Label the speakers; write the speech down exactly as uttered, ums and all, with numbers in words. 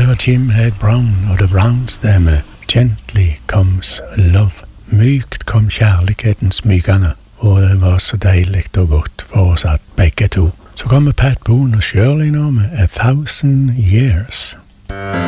Speaker 1: Det var Jim Head Brown og The Browns der med Gently Comes Love. Mykt kom kjærligheten smygende, og det var så deilig og godt for oss at begge to. Så kommer Pat Boone og Shirley nå med A Thousand Years.